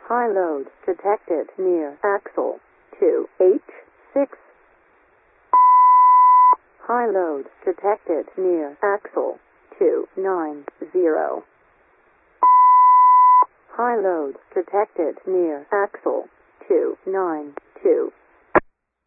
High load detected near axle 2H6. High load detected near axle 290. High load detected near axle 292.